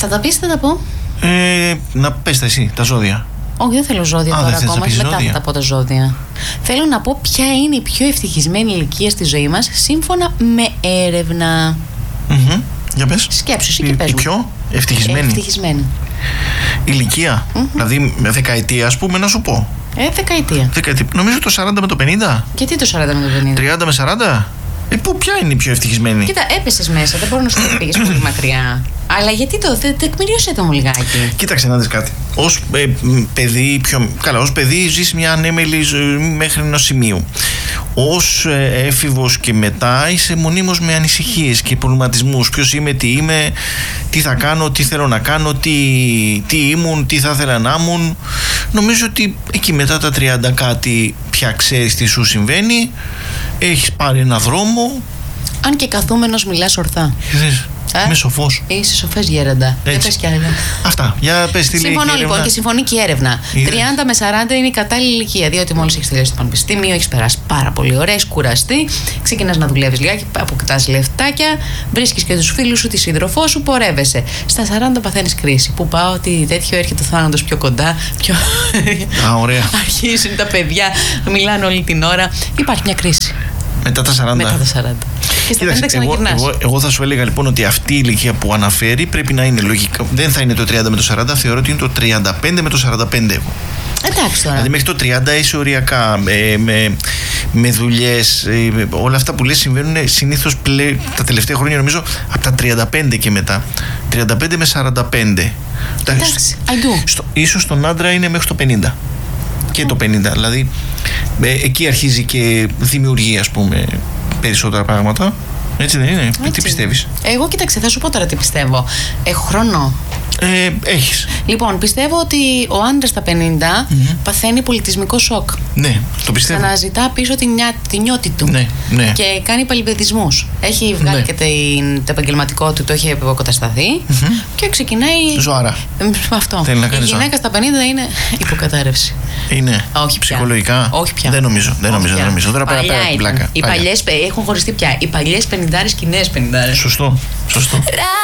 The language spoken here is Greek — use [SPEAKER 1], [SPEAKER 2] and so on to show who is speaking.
[SPEAKER 1] Θα τα πεις, θα τα πω.
[SPEAKER 2] Να πες τα εσύ, τα ζώδια.
[SPEAKER 1] Όχι, δεν θέλω ζώδια τώρα ακόμα. Μετά θα τα πω τα ζώδια. Θέλω να πω ποια είναι η πιο ευτυχισμένη ηλικία στη ζωή μας σύμφωνα με έρευνα.
[SPEAKER 2] Για πες.
[SPEAKER 1] Σκέψου, εσύ και πες μου.
[SPEAKER 2] Η πιο ευτυχισμένη. Ηλικία. Δηλαδή δεκαετία, ας πούμε, να σου πω.
[SPEAKER 1] Δεκαετία.
[SPEAKER 2] Νομίζω το 40 με το 50.
[SPEAKER 1] Γιατί το 40 με το 50?
[SPEAKER 2] 30 με 40. Ποια είναι η πιο ευτυχισμένη?
[SPEAKER 1] Κοίτα, έπεσες μέσα, δεν μπορώ να σου πω ότι πήγες πολύ μακριά. Αλλά γιατί τεκμηρίωσε το μου λιγάκι.
[SPEAKER 2] Κοίταξε να δεις κάτι. Ως παιδί, ως παιδί ζεις μια ανέμελη ζωή μέχρι ενός σημείου. Ως έφηβος και μετά είσαι μονίμως με ανησυχίες και προβληματισμούς. Ποιος είμαι, τι είμαι, τι θα κάνω, τι θέλω να κάνω, τι ήμουν, τι θα ήθελα να ήμουν. Νομίζω ότι εκεί μετά τα 30 κάτι πια ξέρεις τι σου συμβαίνει. Έχεις πάρει ένα δρόμο.
[SPEAKER 1] Αν και καθούμενος μιλάς ορθά.
[SPEAKER 2] Είμαι σοφός.
[SPEAKER 1] Είσαι σοφές γέροντα. Δεν πες κι άλλα.
[SPEAKER 2] Αυτά. Για πες τι λέει.
[SPEAKER 1] Συμφωνώ λοιπόν και συμφωνεί και η έρευνα. 30 με 40 είναι η κατάλληλη ηλικία. Διότι μόλις έχεις τελειώσει το πανεπιστήμιο, έχεις περάσει πάρα πολύ ωραία, έχεις κουραστεί, ξεκινάς να δουλεύεις λιγάκι, αποκτάς λεφτάκια, βρίσκεις και τους φίλους σου, τη σύντροφό σου, πορεύεσαι. Στα 40 παθαίνεις κρίση. Πού πάω, ότι τέτοιο έρχεται ο θάνατος πιο κοντά, πιο.
[SPEAKER 2] Ωραία.
[SPEAKER 1] Αρχίζουν τα παιδιά, μιλάνε όλη την ώρα. Υπάρχει μια κρίση.
[SPEAKER 2] Μετά τα 40.
[SPEAKER 1] Μετά τα 40. Και στα 50 ξαναγυρνάς.
[SPEAKER 2] Εγώ θα σου έλεγα λοιπόν ότι αυτή η ηλικία που αναφέρει πρέπει να είναι λογικά. Δεν θα είναι το 30 με το 40, θεωρώ ότι είναι το 35 με το 45 εγώ.
[SPEAKER 1] Εντάξει τώρα.
[SPEAKER 2] Δηλαδή μέχρι το 30 είσαι οριακά με δουλειές, όλα αυτά που λες συμβαίνουν συνήθως τα τελευταία χρόνια, νομίζω από τα 35 και μετά. 35 με 45.
[SPEAKER 1] Εντάξει, I do.
[SPEAKER 2] Ίσως στον άντρα είναι μέχρι το 50. Και το 50, δηλαδή εκεί αρχίζει και δημιουργεί, ας πούμε, περισσότερα πράγματα. Έτσι δεν είναι?
[SPEAKER 1] Έτσι.
[SPEAKER 2] Τι πιστεύεις?
[SPEAKER 1] Εγώ κοίταξε, θα σου πω τώρα τι πιστεύω. Έχω χρόνο.
[SPEAKER 2] Έχεις.
[SPEAKER 1] Λοιπόν, πιστεύω ότι ο άντρας στα 50 παθαίνει πολιτισμικό σοκ.
[SPEAKER 2] Ναι, το πιστεύω.
[SPEAKER 1] Ξαναζητά πίσω την νιώτη του.
[SPEAKER 2] Ναι.
[SPEAKER 1] Και κάνει παλιπαιδισμούς. Έχει βγάλει και το επαγγελματικό του, το έχει υποκατασταθεί και ξεκινάει.
[SPEAKER 2] Ζωάρα.
[SPEAKER 1] Αυτό.
[SPEAKER 2] Θέλει να
[SPEAKER 1] Η
[SPEAKER 2] κάνει
[SPEAKER 1] γυναίκα στα 50 είναι υποκατάρρευση.
[SPEAKER 2] Είναι.
[SPEAKER 1] Όχι πια.
[SPEAKER 2] Ψυχολογικά.
[SPEAKER 1] Όχι πια.
[SPEAKER 2] Δεν νομίζω. Τώρα πέρα την πλάκα.
[SPEAKER 1] Οι παλιές έχουν χωριστεί πια. Οι παλιές 50 και οι νέες 50.
[SPEAKER 2] Σωστό.